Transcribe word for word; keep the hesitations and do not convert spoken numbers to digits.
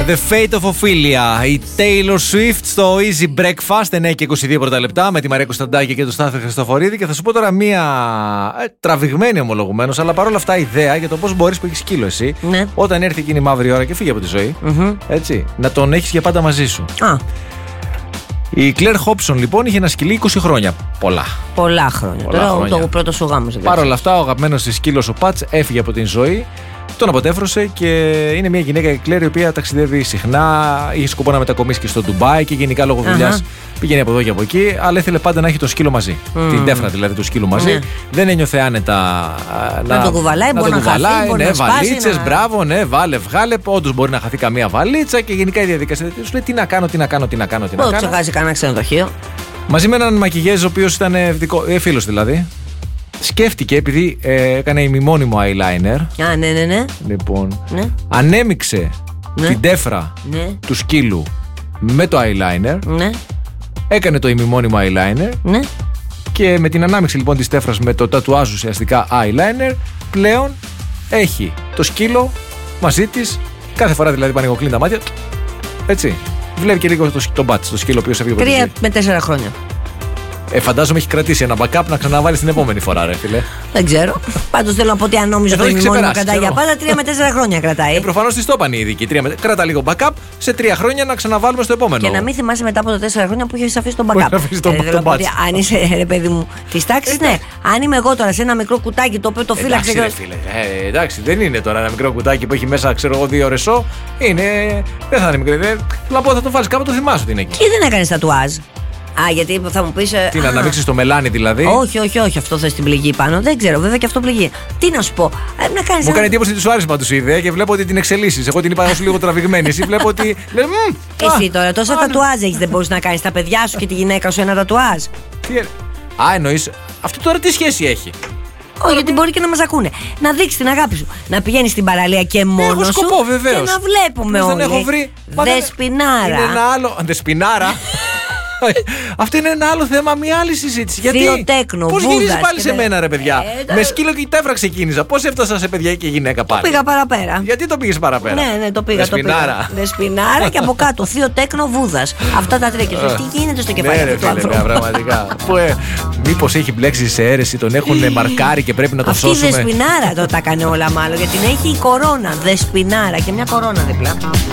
The Fate of Ophelia. Η Taylor Swift στο Easy Breakfast, εννιά και είκοσι δύο πρώτα λεπτά, με τη Μαρία Κωνσταντάκη και τον Στάθη Χριστοφορίδη. Και θα σου πω τώρα μία ε, τραβηγμένη ομολογουμένως, αλλά παρόλα αυτά ιδέα για το πώς μπορείς, που έχεις σκύλο εσύ, ναι, όταν έρθει εκείνη η μαύρη ώρα και φύγει από τη ζωή, mm-hmm. έτσι, να τον έχεις για πάντα μαζί σου. Ah. Η Claire Hobson λοιπόν είχε ένα σκυλί είκοσι χρόνια. Πολλά. Πολλά χρόνια. Πολλά τώρα χρόνια. Το πρώτο σου γάμος. Παρ' όλα αυτά, ο αγαπημένος της σκύλος ο Πατς έφυγε από την ζωή. Τον αποτέφρωσε και είναι μια γυναίκα, η Κλέρ, η οποία ταξιδεύει συχνά. Είχε σκοπό να μετακομίσει και στο Ντουμπάι και γενικά λόγω δουλειάς πήγαινε από εδώ και από εκεί. Αλλά ήθελε πάντα να έχει το σκύλο μαζί. Mm. Την τέφρα δηλαδή του σκύλου μαζί. Mm. Δεν ένιωθε άνετα να, να το κουβαλάει, μπορεί να, να κουβαλάει. Μπορεί ναι, να σπάσει, βαλίτσες, να... μπράβο, ναι, βάλε, βγάλε. Όντως μπορεί να χαθεί καμία βαλίτσα και γενικά η διαδικασία. Σου λέει τι να κάνω, τι να κάνω, τι να κάνω. Τι να κάνω. Ξεχάσει κανένα ξενοδοχείο. Μαζί με έναν μακιγιέζ, ο οποίος ήταν ε, φίλος δηλαδή. Σκέφτηκε, επειδή ε, έκανε ημιμόνιμο eyeliner. Α, ναι, ναι, ναι. Λοιπόν, ναι. Ανέμιξε ναι. την τέφρα ναι. του σκύλου με το eyeliner. Ναι. Έκανε το ημιμόνιμο eyeliner. Ναι. Και με την ανάμιξη λοιπόν της τέφρας με το τατουάζ ουσιαστικά eyeliner, πλέον έχει το σκύλο μαζί της. Κάθε φορά δηλαδή πανηγοκλίνει τα μάτια. Έτσι. Βλέπει και λίγο τον το μπάτς, το σκύλο ο οποίος έφυγε από τη ζωή. Τρία με τέσσερα χρόνια. Ε, φαντάζομαι έχει κρατήσει ένα backup να ξαναβάλει την επόμενη φορά, ρε φίλε. Δεν ξέρω. Πάντως θέλω να πω ότι αν νόμιζα το ημιμόνιμο κρατάει για πάντα, τρία με τέσσερα χρόνια κρατάει. Ε, προφανώς τη το είπαν οι ειδικοί. Με... Κράτα λίγο backup, σε τρία χρόνια να ξαναβάλουμε στο επόμενο. Και να μην θυμάσαι μετά από τα τέσσερα χρόνια που έχει αφήσει τον backup. Ε, το ότι αν είσαι, ρε παιδί μου, τη τάξη, ναι. Αν είμαι εγώ τώρα σε ένα μικρό κουτάκι το οποίο το φύλαξε. Εντάξει, φίλε. Ε, εντάξει, δεν είναι τώρα ένα μικρό κουτάκι που έχει μέσα, ξέρω εγώ, δύο ρεσό. Είναι. Δεν θα είναι μικρό. Θέλω να πω, θα το βάλει κάπου, το θυμάσαι ότι είναι εκεί. Και δεν έκανε τατουάζ. Α, γιατί θα μου πεις. Τι, να αναμίξεις το μελάνι δηλαδή. Όχι, όχι, όχι, αυτό θες την πληγή πάνω. Δεν ξέρω, βέβαια και αυτό πληγή. Τι να σου πω. Ε, να κάνεις. Μου έκανε εντύπωση ότι σου άρεσε πάντως η ιδέα και βλέπω ότι την εξελίσσεις. Εγώ την είπα όσο λίγο τραβηγμένη. Εσύ βλέπω ότι. Λε, εσύ τώρα τόσα τατουάζ έχεις, δεν μπορείς να κάνεις τα παιδιά σου και τη γυναίκα σου ένα τατουάζ. Τι... Α, εννοείς. Αυτό τώρα τι σχέση έχει. Όχι, γιατί μπορεί και να μας ακούνε. Να δείξεις την αγάπη σου. Να πηγαίνεις στην παραλία και μόνος σου. Σκοπό, βεβαίως. Και να βλέπουμε όλοι. Δεν έχω βρει. Δεσποινάρα. Είναι ένα άλλο. Δεσποινάρα. Αυτό είναι ένα άλλο θέμα, μια άλλη συζήτηση. Γιατί. Πώς γυρίζει πάλι σε μένα, ρε παιδιά. Ε, με σκύλο και η τέφρα ξεκίνησα. Πώς έφτασα σε παιδιά και γυναίκα πάλι. Το πήγα παραπέρα. Γιατί το πήγες παραπέρα. Ναι, ναι, το πήγα. Δεσποινάρα. Δεσποινάρα και από κάτω. Θείο τέκνο Βούδας. Αυτά τα τρία. Και τι γίνεται στο κεφάλι του ανθρώπου. Ναι, πραγματικά. Μήπως έχει μπλέξει σε αίρεση, τον έχουν μαρκάρει και πρέπει να το σώσουμε. Αυτή η Δεσποινάρα το τα έκανε όλα μάλλον. Γιατί την έχει η κορώνα. Δεσποινάρα και μια κορώνα δίπλα.